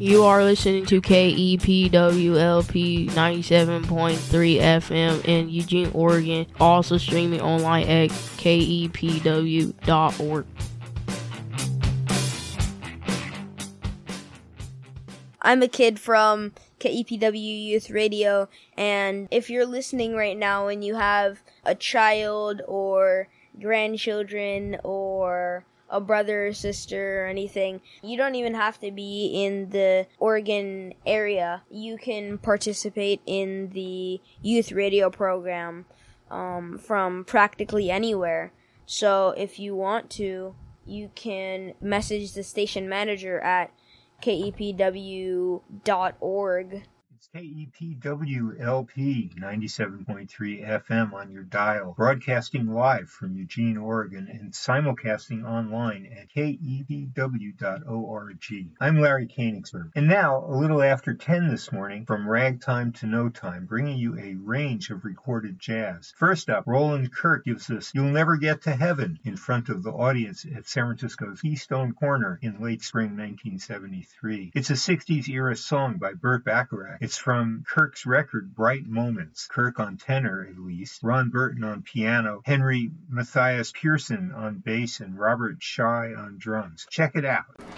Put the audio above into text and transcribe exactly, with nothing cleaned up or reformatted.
You are listening to K E P W L P ninety-seven point three F M in Eugene, Oregon. Also streaming online at K E P W dot org. I'm a kid from K E P W Youth Radio, and if you're listening right now and you have a child or grandchildren or a brother or sister or anything, you don't even have to be in the Oregon area. You can participate in the youth radio program um, from practically anywhere. So if you want to, you can message the station manager at K E P W dot org. It's K E P W L P ninety-seven point three F M on your dial, broadcasting live from Eugene, Oregon, and simulcasting online at K E P W dot org. I'm Larry Koenigsberg. And now, a little after ten this morning, from ragtime to no time, bringing you a range of recorded jazz. First up, Roland Kirk gives us You'll Never Get to Heaven in front of the audience at San Francisco's Keystone Corner in late spring nineteen seventy-three. It's a sixties-era song by Burt Bacharach. It's from Kirk's record, Bright Moments. Kirk on tenor, at least. Ron Burton on piano. Henry Matthias Pearson on bass. And Robert Shy on drums. Check it out.